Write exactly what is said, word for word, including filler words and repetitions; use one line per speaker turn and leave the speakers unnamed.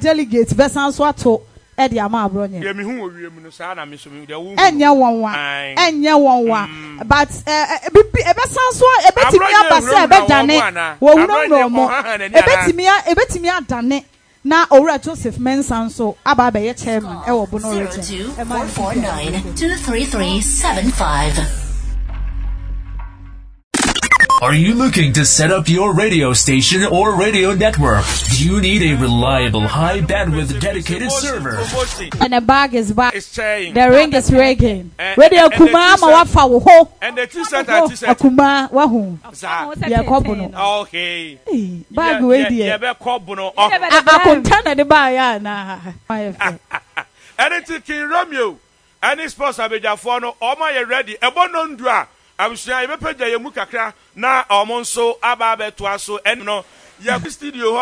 delegate besan so ato e de ama abronye
ye me hu owie mu no sa na me so me de wo
enye won wa enye won wa but e besan so e betimi abase e be dane wo wuro no mo e betimi e betimi adane na Owura Joseph Mensah so aba be ye chairman e wo Bono region
four four nine two three three seven five.
Are you looking to set up your radio station or radio network? Do you need a reliable, high bandwidth dedicated server?
And the bag is back.
It's saying
the ring is ringing. Radio Kuma ma wa fa wo ho.
And the t-shirt and t-shirt.
Akuma wa hu. Ya kobuno.
Okay.
Bag we dey.
Ya be kobuno.
Akonta na de ba ya na.
Anything King Romeo. Any sports abejafo no, oma ye ready. Ebo no ndu a. Abusia ye bepeja ye mu kakra na omo nso aba beto aso eno ye studio